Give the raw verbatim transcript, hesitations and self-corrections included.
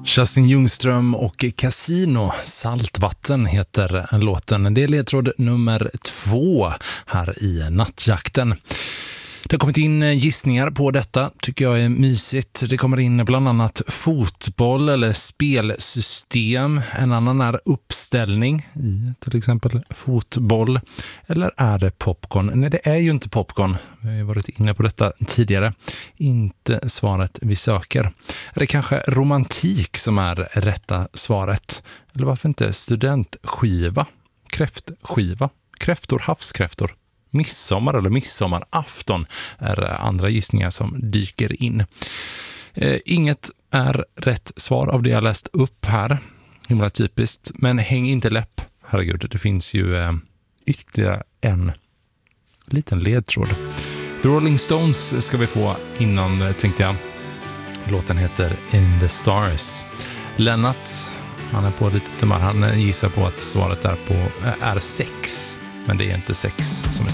Justin Ljungström och Casino, Saltvatten heter låten. Det är ledtråd nummer två här i Nattjakten. Det har kommit in gissningar på detta, tycker jag är mysigt. Det kommer in bland annat fotboll eller spelsystem. En annan är uppställning i till exempel fotboll. Eller är det popcorn? Nej, det är ju inte popcorn. Vi har ju varit inne på detta tidigare. Inte svaret vi söker. Är det kanske romantik som är rätta svaret? Eller varför inte studentskiva? Kräftskiva? Kräftor, havskräftor? Midsommar eller midsommarafton är andra gissningar som dyker in. Eh, inget är rätt svar av det jag läst upp här. Himla typiskt. Men häng inte läpp. Herregud, det finns ju eh, ytterligare en liten ledtråd. The Rolling Stones ska vi få innan, tänkte jag. Låten heter In the Stars. Lennart, han är på lite timmar. Han gissar på att svaret är, på, är sex. Men det är inte sex som är